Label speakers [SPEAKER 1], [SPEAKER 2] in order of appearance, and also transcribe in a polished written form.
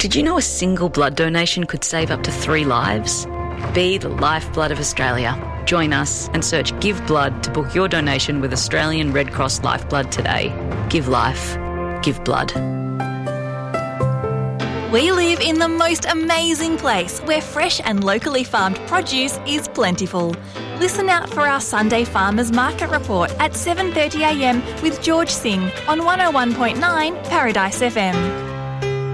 [SPEAKER 1] Did you know a single blood donation could save up to 3 lives? Be the lifeblood of Australia. Join us and search Give Blood to book your donation with Australian Red Cross Lifeblood today. Give life. Give blood.
[SPEAKER 2] We live in the most amazing place where fresh and locally farmed produce is plentiful. Listen out for our Sunday Farmers Market Report at 7:30 a.m. with George Singh on 101.9 Paradise FM.